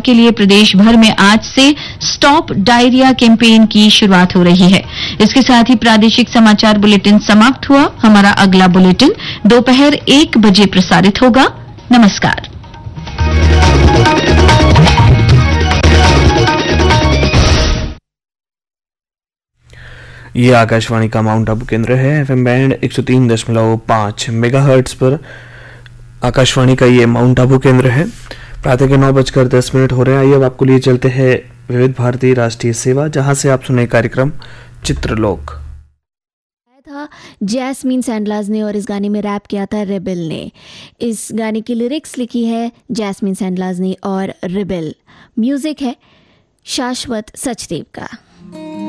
के लिए प्रदेश भर में आज से स्टॉप डायरिया कैंपेन की शुरुआत हो रही है। इसके साथ ही प्रादेशिक समाचार बुलेटिन समाप्त हुआ। हमारा अगला बुलेटिन दोपहर 1 बजे प्रसारित होगा। नमस्कार। ये आकाशवाणी का माउंट आबू केंद्र है। एफएम बैंड 103.5 मेगाहर्ट्ज पर आकाशवाणी का ये माउंट आबू केंद्र है। प्रातः के 9:10 हो रहे हैं। आइए अब आपको लिए चलते हैं विविध भारती राष्ट्रीय सेवा, जहां से आप सुने कार्यक्रम चित्रलोक। था जैस्मीन सैंडलाज ने और इस गाने में रैप किया था रिबेल ने। इस गाने की लिरिक्स लिखी है जैस्मीन सैंडलाज ने और रिबेल। म्यूजिक है शाश्वत सचदेव का।